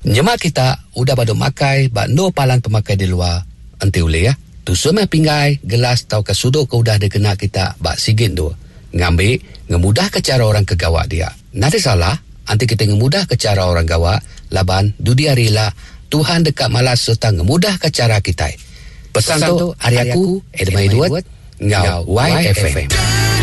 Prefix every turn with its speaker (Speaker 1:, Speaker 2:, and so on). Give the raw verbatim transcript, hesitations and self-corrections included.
Speaker 1: Nyemak kita udah baduk makai bak no palan pemakai di luar. Enti ule ya. Tu semai pinggai, gelas tau ke sudut ke udah dikena kita bak sigin tu. Ngambil, ngemudah ke cara orang ke gawak dia. Nanti salah, nanti kita ngemudah ke cara orang gawak, laban dudia rela, Tuhan dekat malas serta ngemudah ke cara kita. Pesan, Pesan tu, hari aku, Edmai Duat, Ngau Y F M.